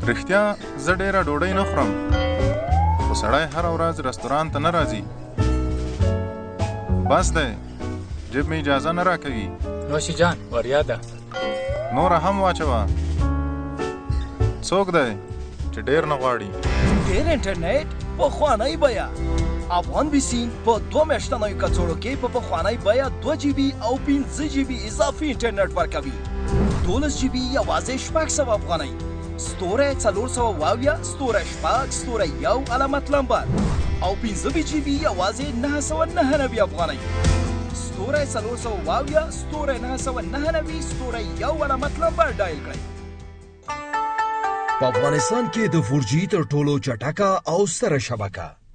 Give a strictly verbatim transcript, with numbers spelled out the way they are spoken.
رښتیا زه ډېره ډوډۍ نه خورم، خو سړی هره ورځ رستورانت ته نه راځي. بس دی، جیب مې اجازه نه راکوي. نوشي جان وریا ده، نوره هم واچوه. څوک دی چې ډېر نه غواړي؟ ډېر انټرنیټ په پخوانۍ بیه. افغان بیسیم په دوه میاشتنیو کڅوړو کې په پخوانۍ بیه دوه جی بي او پنځه جی بي اضافي انټرنیټ ورکوي. دولس جی بي یوازې شپږ سوه افغانۍ، ستوری څلور سوه واویا، ستوری شپږ، ستوری یو علامت لمبر او پنځه جی بي یوازې نهه سوه نهه نوي افغانۍ. ستوری څلور سوه واویا، ستوری نهه سوه نهه نوي، ستوری یو علامت لمبر ډایل کړئ. په افغانستان کې د فور جي تر ټولو چټکه او ستره شبکه